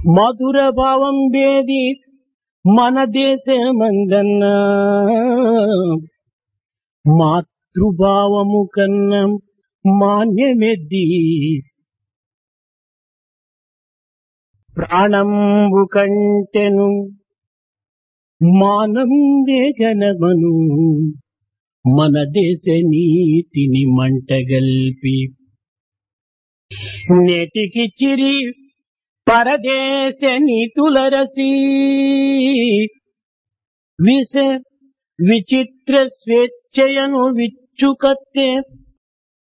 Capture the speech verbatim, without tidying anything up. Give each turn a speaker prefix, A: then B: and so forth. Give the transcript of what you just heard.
A: మధుర భావం వేది మన దేశమందన్న మాతృభావము కన్నా మాన్యమెద్ది ప్రాణంబు కంటెను మానం వేగనమను మన దేశ నీతిని మంటగల్పి నేటికి చిరి పరదేశ నీతుల రసి విష విచిత్ర స్వేచ్ఛయను విచ్చుకత్తే